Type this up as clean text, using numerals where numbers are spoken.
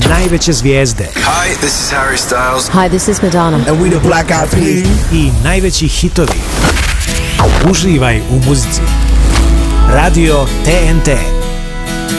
najveće zvijezde. Hi, this is Harry Styles. Hi, this is Madonna. And we the Black Eyed Peas. I najveći hitovi. Uživaj u muzici. Radio TNT.